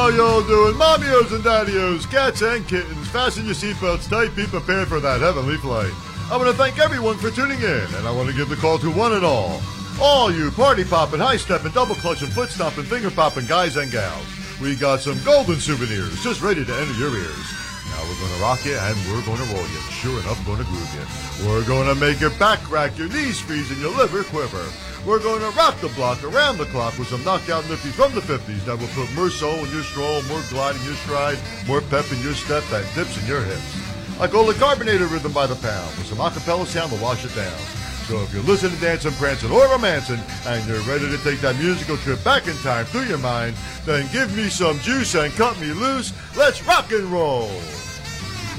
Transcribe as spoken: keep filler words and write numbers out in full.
How y'all doing? Mommy-os and daddy-os, cats and kittens, fasten your seatbelts tight, be prepared for that heavenly flight. I want to thank everyone for tuning in, and I want to give the call to one and all. All you party-popping, high-stepping, double-clutching, foot-stomping, finger-popping guys and gals. We got some golden souvenirs just ready to enter your ears. Now we're going to rock you, and we're going to roll you. Sure enough, going to groove you. We're going to make your back crack, your knees freeze, and your liver quiver. We're going to rock the block around the clock with some knockout nifties from the fifties that will put more soul in your stroll, more glide in your stride, more pep in your step, and dips in your hips. I go the carbonated rhythm by the pound with some acapella sound to wash it down. So if you're listening, dancing, prancing, or romancing, and you're ready to take that musical trip back in time through your mind, then give me some juice and cut me loose. Let's rock and roll.